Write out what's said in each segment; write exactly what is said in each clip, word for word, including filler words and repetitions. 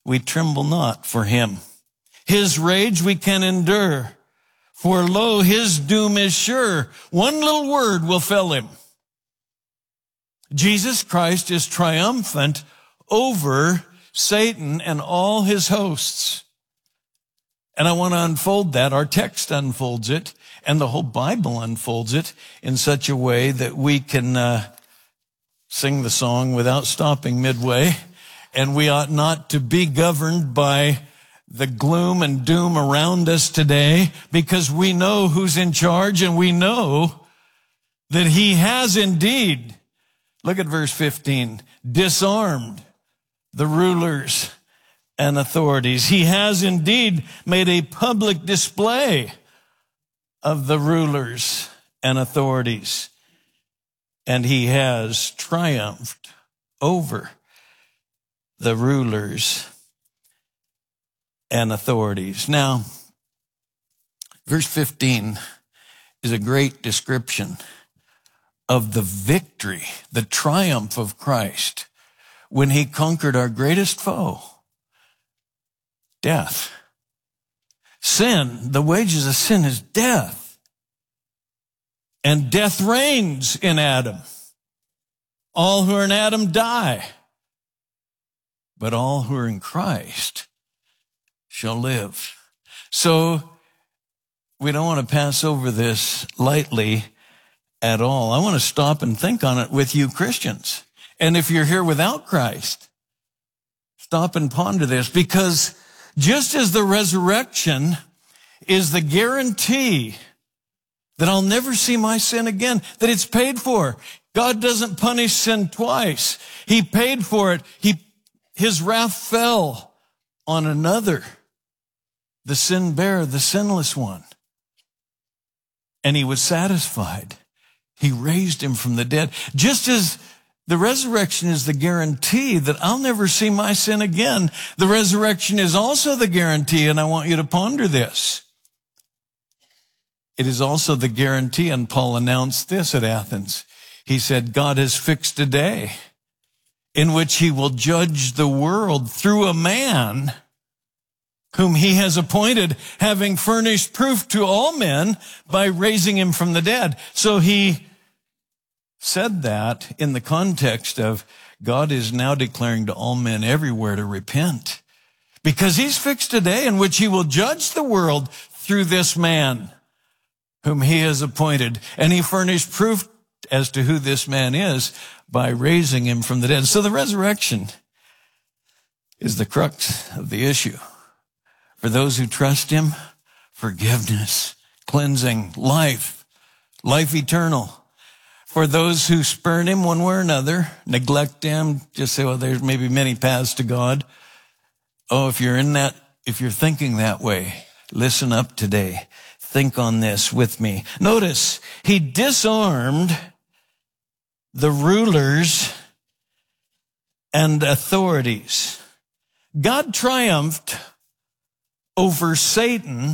we tremble not for him. His rage we can endure, for lo, his doom is sure. One little word will fell him. Jesus Christ is triumphant over Satan and all his hosts. And I want to unfold that. Our text unfolds it, and the whole Bible unfolds it in such a way that we can uh, sing the song without stopping midway. And we ought not to be governed by the gloom and doom around us today, because we know who's in charge, and we know that he has indeed, look at verse fifteen, disarmed the rulers and authorities. He has indeed made a public display of the rulers and authorities, and he has triumphed over the rulers and authorities. Now, verse fifteen is a great description of the victory, the triumph of Christ when he conquered our greatest foe, death. Sin, the wages of sin is death. And death reigns in Adam. All who are in Adam die. But all who are in Christ shall live. So we don't want to pass over this lightly at all. I want to stop and think on it with you Christians. And if you're here without Christ, stop and ponder this, because just as the resurrection is the guarantee that I'll never see my sin again, that it's paid for. God doesn't punish sin twice. He paid for it. He, his wrath fell on another, the sin bearer, the sinless one. And he was satisfied. He raised him from the dead. Just as the resurrection is the guarantee that I'll never see my sin again, the resurrection is also the guarantee, and I want you to ponder this. It is also the guarantee, and Paul announced this at Athens. He said, God has fixed a day in which he will judge the world through a man whom he has appointed, having furnished proof to all men by raising him from the dead. So he said that in the context of God is now declaring to all men everywhere to repent, because he's fixed a day in which he will judge the world through this man whom he has appointed. And he furnished proof as to who this man is by raising him from the dead. So the resurrection is the crux of the issue. For those who trust him, forgiveness, cleansing, life, life eternal. For those who spurn him one way or another, neglect him, just say, well, there's maybe many paths to God. Oh, if you're in that, if you're thinking that way, listen up today. Think on this with me. Notice, he disarmed the rulers and authorities. God triumphed over Satan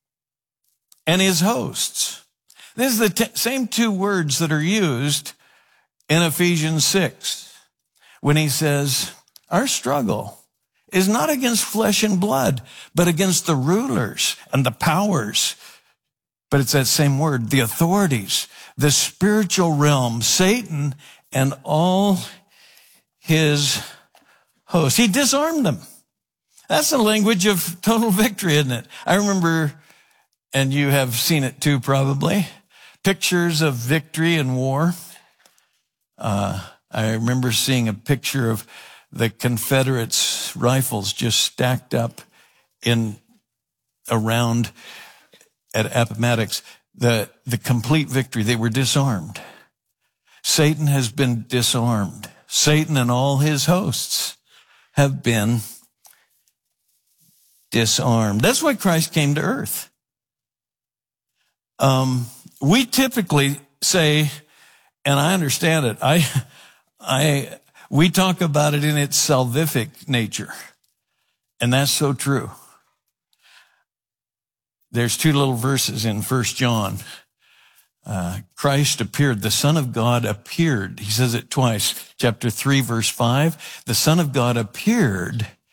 and his hosts. This is the t- same two words that are used in Ephesians six when he says, our struggle is not against flesh and blood, but against the rulers and the powers. But it's that same word, the authorities, the spiritual realm, Satan and all his hosts. He disarmed them. That's the language of total victory, isn't it? I remember, and you have seen it too probably, pictures of victory in war. Uh, I remember seeing a picture of the Confederates' rifles just stacked up in around at Appomattox, the, the complete victory. They were disarmed. Satan has been disarmed. Satan and all his hosts have been disarmed. That's why Christ came to earth. Um, we typically say, and I understand it, I, I, we talk about it in its salvific nature. And that's so true. There's two little verses in First John. Uh, Christ appeared, the Son of God appeared. He says it twice. Chapter three, verse five. The Son of God appeared